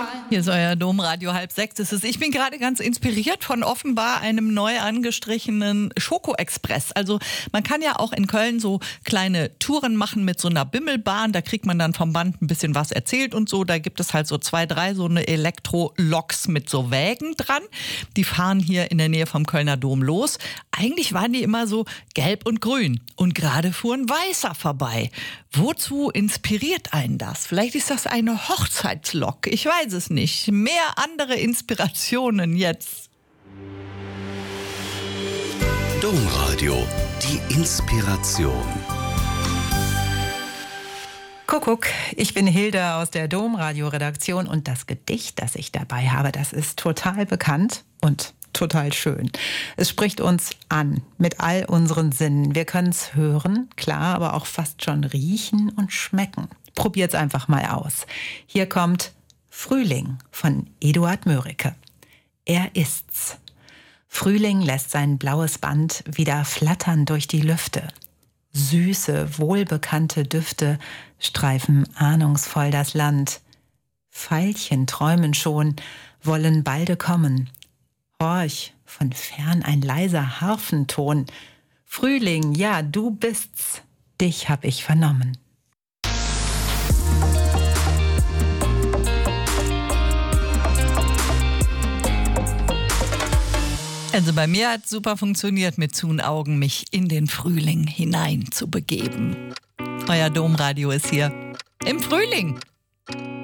Hier ist euer Domradio 5:30 ist es. Ich bin gerade ganz inspiriert von offenbar einem neu angestrichenen Schoko-Express. Also man kann ja auch in Köln so kleine Touren machen mit so einer Bimmelbahn. Da kriegt man dann vom Band ein bisschen was erzählt und so. Da gibt es halt so 2, 3 so eine Elektro-Loks mit so Wägen dran. Die fahren hier in der Nähe vom Kölner Dom los. Eigentlich waren die immer so gelb und grün. Und gerade fuhr ein weißer vorbei. Wozu inspiriert einen das? Vielleicht ist das eine Hochzeitslok. Ich weiß es nicht. Mehr andere Inspirationen jetzt. Domradio, die Inspiration. Kuckuck, ich bin Hilde aus der Domradio-Redaktion und das Gedicht, das ich dabei habe, das ist total bekannt und total schön. Es spricht uns an mit all unseren Sinnen. Wir können es hören, klar, aber auch fast schon riechen und schmecken. Probiert's einfach mal aus. Hier kommt Frühling von Eduard Mörike. Er ist's. Frühling lässt sein blaues Band wieder flattern durch die Lüfte. Süße, wohlbekannte Düfte streifen ahnungsvoll das Land. Veilchen träumen schon, wollen balde kommen. Horch, von fern ein leiser Harfenton. Frühling, ja, du bist's, dich hab ich vernommen. Also bei mir hat es super funktioniert, mit zu Augen mich in den Frühling hinein zu begeben. Euer Domradio ist hier im Frühling.